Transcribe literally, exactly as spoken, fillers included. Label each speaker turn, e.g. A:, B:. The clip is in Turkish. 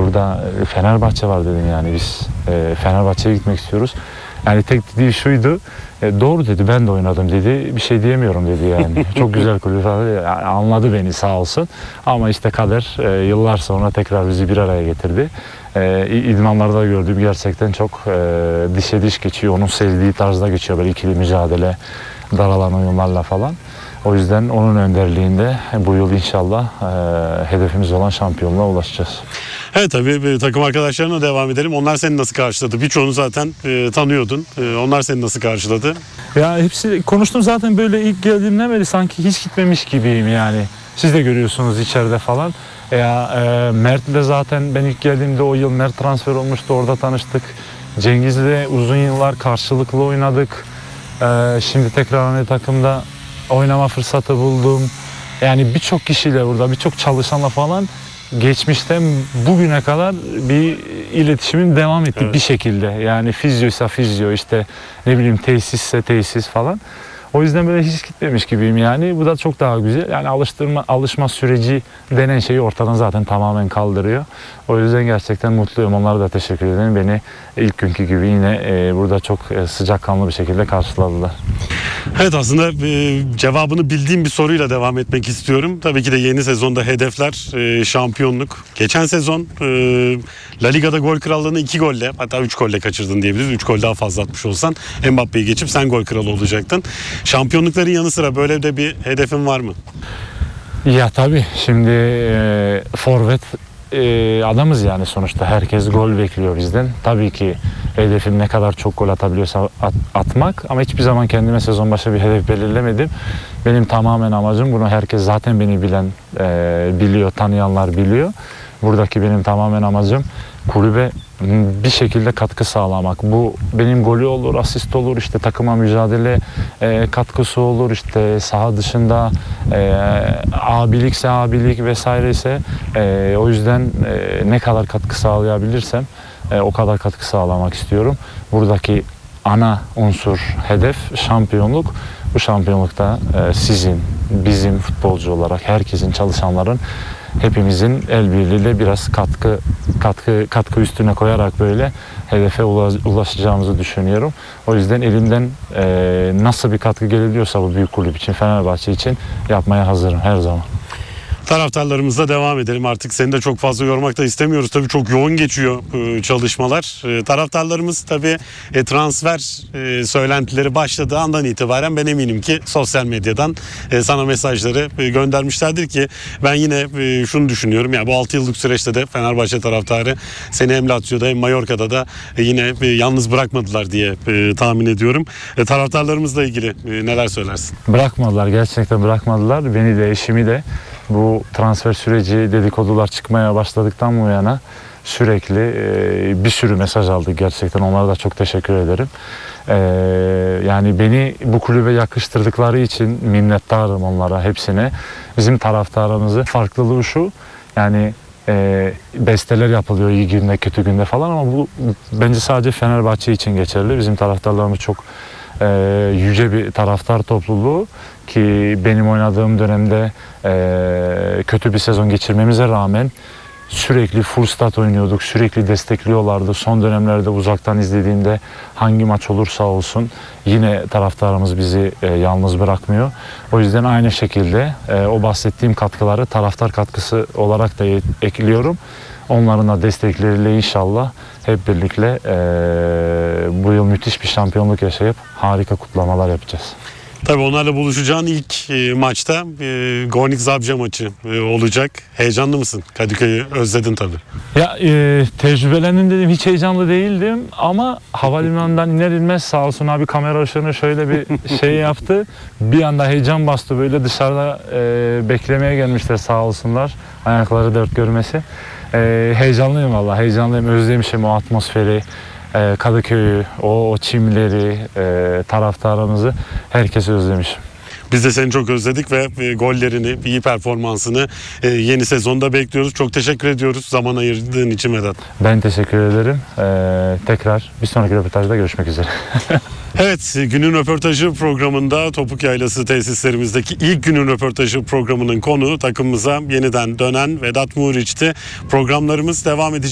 A: burada Fenerbahçe var dedim, yani biz e, Fenerbahçe'ye gitmek istiyoruz. Yani tek dediği şuydu, e, doğru dedi, ben de oynadım dedi, bir şey diyemiyorum dedi yani. Çok güzel kulüp falan, yani anladı beni sağ olsun. Ama işte kader e, yıllar sonra tekrar bizi bir araya getirdi. E, idmanlarda gördüğüm gerçekten çok e, dişe diş geçiyor, onun sevdiği tarzda geçiyor, böyle ikili mücadele, daralan oyunlarla falan. O yüzden onun önderliğinde bu yıl inşallah e, hedefimiz olan şampiyonluğa ulaşacağız.
B: Evet, tabii takım arkadaşlarına devam edelim. Onlar seni nasıl karşıladı? Birçoğunu zaten e, tanıyordun. E, onlar seni nasıl karşıladı?
A: Ya hepsi konuştum zaten, böyle ilk geldiğimden beri sanki hiç gitmemiş gibiyim yani. Siz de görüyorsunuz içeride falan. Ya e, Mert'le zaten ben ilk geldiğimde o yıl Mert transfer olmuştu, orada tanıştık. Cengiz'le uzun yıllar karşılıklı oynadık. E, şimdi tekrar hani takımda oynama fırsatı buldum. Yani birçok kişiyle burada, birçok çalışanla falan geçmişten bugüne kadar bir iletişimin devam ettik, evet, bir şekilde. Yani fizyoysa fizyo, işte ne bileyim tesisse tesis falan. O yüzden böyle hiç gitmemiş gibiyim yani. Bu da çok daha güzel. Yani alıştırma, alışma süreci denen şeyi ortadan zaten tamamen kaldırıyor. O yüzden gerçekten mutluyum. Onlara da teşekkür ederim. Beni ilk günkü gibi yine e, burada çok e, sıcakkanlı bir şekilde karşıladılar.
B: Evet, aslında e, cevabını bildiğim bir soruyla devam etmek istiyorum. Tabii ki de yeni sezonda hedefler e, şampiyonluk. Geçen sezon e, La Liga'da gol krallığını iki golle, hatta üç golle kaçırdın diyebiliriz. üç gol daha fazla atmış olsan Mbappe'yi geçip sen gol kralı olacaktın. Şampiyonlukların yanı sıra böyle de bir hedefin var mı?
A: Ya tabii şimdi e, forvet e, adamız yani sonuçta, herkes gol bekliyor bizden. Tabii ki hedefim ne kadar çok gol atabiliyorsa at, atmak, ama hiçbir zaman kendime sezon başı bir hedef belirlemedim. Benim tamamen amacım, bunu herkes zaten beni bilen e, biliyor, tanıyanlar biliyor. Buradaki benim tamamen amacım kulübe bir şekilde katkı sağlamak. Bu benim golü olur, asist olur, işte takıma mücadele e, katkısı olur, işte saha dışında e, abilikse abilik vesaire ise e, o yüzden e, ne kadar katkı sağlayabilirsem e, o kadar katkı sağlamak istiyorum. Buradaki ana unsur, hedef şampiyonluk. Bu şampiyonlukta e, sizin, bizim futbolcu olarak herkesin, çalışanların, hepimizin el birliğiyle biraz katkı katkı katkı üstüne koyarak böyle hedefe ulaşacağımızı düşünüyorum. O yüzden elimden e, nasıl bir katkı gelebiliyorsa bu büyük kulüp için, Fenerbahçe için yapmaya hazırım her zaman.
B: Taraftarlarımızla devam edelim. Artık seni de çok fazla yormak da istemiyoruz. Tabii çok yoğun geçiyor e, çalışmalar. E, taraftarlarımız tabii e, transfer e, söylentileri başladığı andan itibaren ben eminim ki sosyal medyadan e, sana mesajları e, göndermişlerdir ki ben yine e, şunu düşünüyorum. Yani bu altı yıllık süreçte de Fenerbahçe taraftarı seni hem Lazio'da hem Mallorca'da da e, yine e, yalnız bırakmadılar diye e, tahmin ediyorum. E, taraftarlarımızla ilgili e, neler söylersin?
A: Bırakmadılar, gerçekten bırakmadılar. Beni de, eşimi de. Bu transfer süreci, dedikodular çıkmaya başladıktan bu yana sürekli e, bir sürü mesaj aldık gerçekten. Onlara da çok teşekkür ederim. E, yani beni bu kulübe yakıştırdıkları için minnettarım onlara, hepsine. Bizim taraftarımızın farklılığı şu, yani e, besteler yapılıyor iyi günde kötü günde falan, ama bu bence sadece Fenerbahçe için geçerli. Bizim taraftarlarımız çok e, yüce bir taraftar topluluğu. Ki benim oynadığım dönemde e, kötü bir sezon geçirmemize rağmen sürekli full stat oynuyorduk, sürekli destekliyorlardı. Son dönemlerde uzaktan izlediğimde hangi maç olursa olsun yine taraftarımız bizi e, yalnız bırakmıyor. O yüzden aynı şekilde e, o bahsettiğim katkıları taraftar katkısı olarak da ekliyorum. Onların da destekleriyle inşallah hep birlikte e, bu yıl müthiş bir şampiyonluk yaşayıp harika kutlamalar yapacağız.
B: Tabii onlarla buluşacağın ilk e, maçta e, Gornik Zabrze maçı e, olacak. Heyecanlı mısın? Kadıköy'ü özledin tabii.
A: Ya e, tecrübelendim dedim, hiç heyecanlı değildim ama havalimanından iner inmez sağ olsun abi kamera ışığını şöyle bir şey yaptı. Bir anda heyecan bastı, böyle dışarıda e, beklemeye gelmişler sağ olsunlar. Ayakları dört görmesi. E, heyecanlıyım vallahi, heyecanlıyım, özlemişim o atmosferi. Kadıköy'ü, o, o çimleri, e, taraftarımızı, herkesi özlemişim.
B: Biz de seni çok özledik ve e, gollerini, iyi performansını e, yeni sezonda bekliyoruz. Çok teşekkür ediyoruz zaman ayırdığın için Vedat.
A: Ben teşekkür ederim. Ee, tekrar bir sonraki röportajda görüşmek üzere.
B: Evet, günün röportajı programında Topuk Yaylası tesislerimizdeki ilk günün röportajı programının konuğu takımımıza yeniden dönen Vedat Muriç'ti. Programlarımız devam edecek.